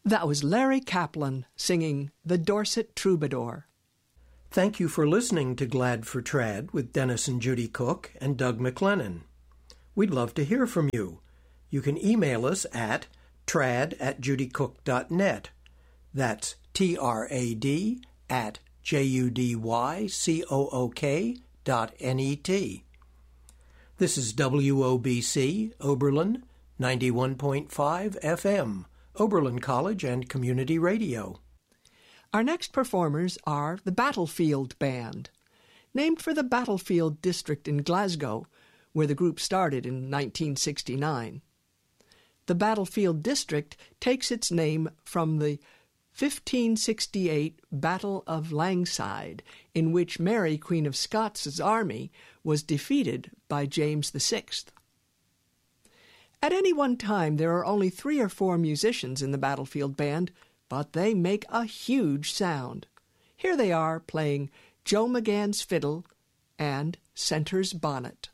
That was Larry Kaplan singing The Dorset Troubadour. Thank you for listening to Glad for Trad with Dennis and Judy Cook and Doug McLennan. We'd love to hear from you. You can email us at trad@judycook.net. That's trad@judycook.net. This is WOBC, Oberlin, 91.5 FM, Oberlin College and Community Radio. Our next performers are the Battlefield Band. Named for the Battlefield district in Glasgow, where the group started in 1969. The Battlefield district takes its name from the 1568 Battle of Langside, in which Mary, Queen of Scots' army was defeated by James VI. At any one time, there are only 3 or 4 musicians in the Battlefield Band, but they make a huge sound. Here they are playing Joe McGann's fiddle and Centre's bonnet.